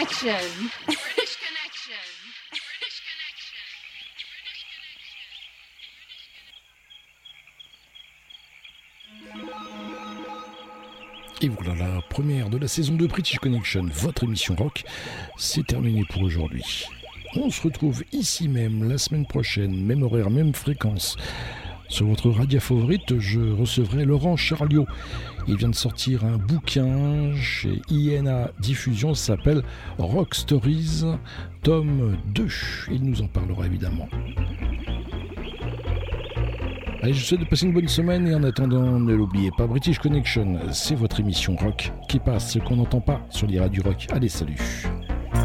Connection. British Connection. Et voilà, la première de la saison de British Connection, votre émission rock, c'est terminé pour aujourd'hui. On se retrouve ici même la semaine prochaine, même horaire, même fréquence. Sur votre radio favorite, je recevrai Laurent Charliot. Il vient de sortir un bouquin chez INA Diffusion, ça s'appelle Rock Stories, tome 2. Il nous en parlera évidemment. Allez, je vous souhaite de passer une bonne semaine et en attendant, ne l'oubliez pas, British Connection, c'est votre émission rock qui passe ce qu'on n'entend pas sur les radios rock. Allez, salut!